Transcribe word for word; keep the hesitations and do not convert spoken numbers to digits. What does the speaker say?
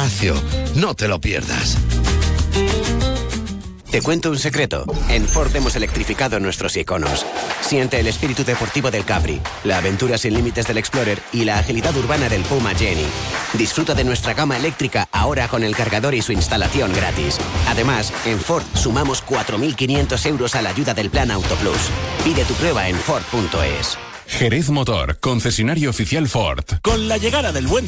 espacio. No te lo pierdas. Te cuento un secreto. En Ford hemos electrificado nuestros iconos. Siente el espíritu deportivo del Capri, la aventura sin límites del Explorer y la agilidad urbana del Puma Jenny. Disfruta de nuestra gama eléctrica ahora con el cargador y su instalación gratis. Además, en Ford sumamos cuatro mil quinientos euros a la ayuda del Plan Auto Plus. Pide tu prueba en Ford punto es. Jerez Motor, concesionario oficial Ford. Con la llegada del buen